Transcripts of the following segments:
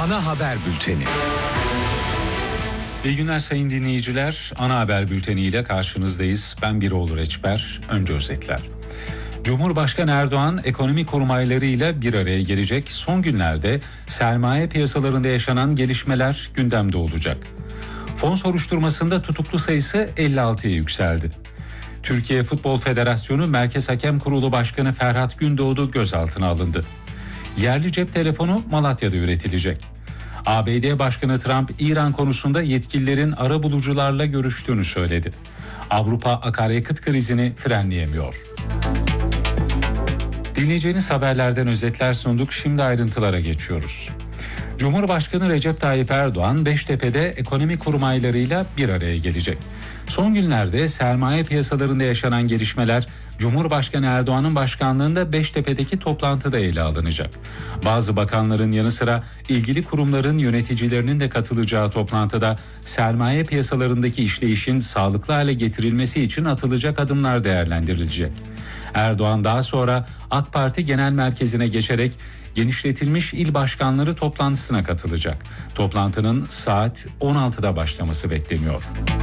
Ana haber bülteni. İyi günler sayın dinleyiciler. Ana haber bülteniyle karşınızdayız. Ben Biroğlu Reçber. Önce özetler. Cumhurbaşkanı Erdoğan ekonomi kurmaylarıyla bir araya gelecek. Son günlerde sermaye piyasalarında yaşanan gelişmeler gündemde olacak. Fon soruşturmasında tutuklu sayısı 56'ya yükseldi. Türkiye Futbol Federasyonu Merkez Hakem Kurulu Başkanı Ferhat Gündoğdu gözaltına alındı. Yerli cep telefonu Malatya'da üretilecek. ABD Başkanı Trump, İran konusunda yetkililerin arabulucularla görüştüğünü söyledi. Avrupa akaryakıt krizini frenleyemiyor. Dinleyeceğiniz haberlerden özetler sunduk. Şimdi ayrıntılara geçiyoruz. Cumhurbaşkanı Recep Tayyip Erdoğan, Beştepe'de ekonomi kurmaylarıyla bir araya gelecek. Son günlerde sermaye piyasalarında yaşanan gelişmeler Cumhurbaşkanı Erdoğan'ın başkanlığında Beştepe'deki toplantıda ele alınacak. Bazı bakanların yanı sıra ilgili kurumların yöneticilerinin de katılacağı toplantıda sermaye piyasalarındaki işleyişin sağlıklı hale getirilmesi için atılacak adımlar değerlendirilecek. Erdoğan daha sonra AK Parti Genel Merkezi'ne geçerek genişletilmiş il başkanları toplantısına katılacak. Toplantının saat 16'da başlaması bekleniyor.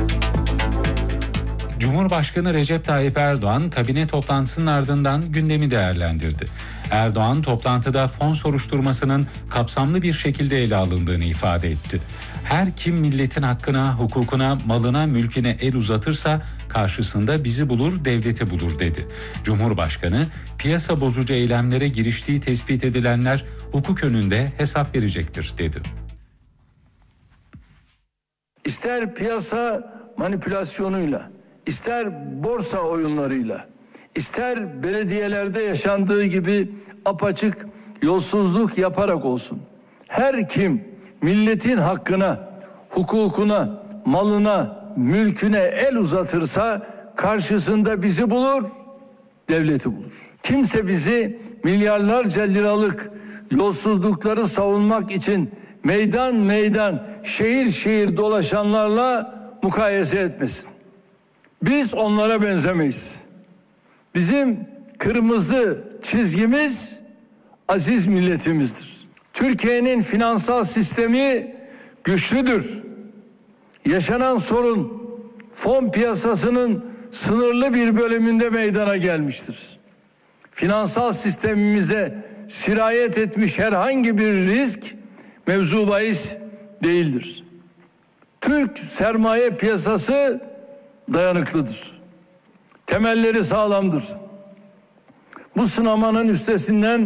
Cumhurbaşkanı Recep Tayyip Erdoğan kabine toplantısının ardından gündemi değerlendirdi. Erdoğan toplantıda fon soruşturmasının kapsamlı bir şekilde ele alındığını ifade etti. Her kim milletin hakkına, hukukuna, malına, mülküne el uzatırsa karşısında bizi bulur, devleti bulur dedi. Cumhurbaşkanı, piyasa bozucu eylemlere giriştiği tespit edilenler hukuk önünde hesap verecektir dedi. İster piyasa manipülasyonuyla, ister borsa oyunlarıyla, ister belediyelerde yaşandığı gibi apaçık yolsuzluk yaparak olsun. Her kim milletin hakkına, hukukuna, malına, mülküne el uzatırsa karşısında bizi bulur, devleti bulur. Kimse bizi milyarlarca liralık yolsuzlukları savunmak için meydan meydan, şehir şehir dolaşanlarla mukayese etmesin. Biz onlara benzemeyiz. Bizim kırmızı çizgimiz aziz milletimizdir. Türkiye'nin finansal sistemi güçlüdür. Yaşanan sorun fon piyasasının sınırlı bir bölümünde meydana gelmiştir. Finansal sistemimize sirayet etmiş herhangi bir risk mevzu bahis değildir. Türk sermaye piyasası dayanıklıdır. Temelleri sağlamdır. Bu sınamanın üstesinden